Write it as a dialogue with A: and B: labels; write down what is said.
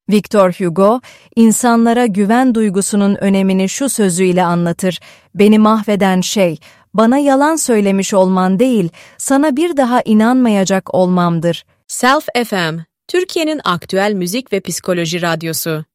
A: Victor Hugo, insanlara güven duygusunun önemini şu sözüyle anlatır: "Beni mahveden şey, bana yalan söylemiş olman değil, sana bir daha inanmayacak olmamdır."
B: Self FM, Türkiye'nin aktüel müzik ve psikoloji radyosu.